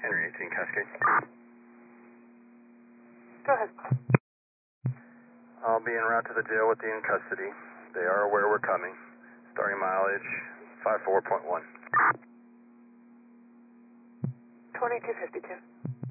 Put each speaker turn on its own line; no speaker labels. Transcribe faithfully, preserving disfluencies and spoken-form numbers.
Henry eighteen Cascade.
Go ahead.
I'll be en route to the jail with the in custody. They are aware we're coming. Starting mileage five four point one.
twenty-two fifty-two.